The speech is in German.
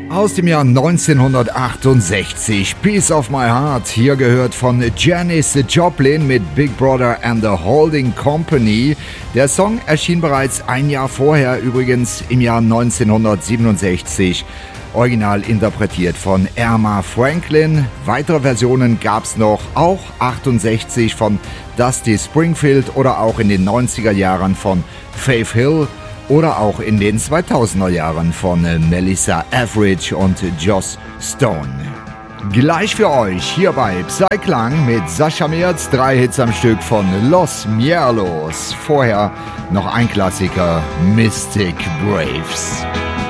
Aus dem Jahr 1968, Piece of My Heart, hier gehört von Janis Joplin mit Big Brother and the Holding Company. Der Song erschien bereits ein Jahr vorher, übrigens im Jahr 1967, original interpretiert von Erma Franklin. Weitere Versionen gab's noch, auch 68 von Dusty Springfield oder auch in den 90er Jahren von Faith Hill. Oder auch in den 2000er Jahren von Melissa Etheridge und Joss Stone. Gleich für euch hier bei Psyklang mit Sascha Merz, 3 Hits am Stück von Los Mierlos. Vorher noch ein Klassiker, Mystic Braves.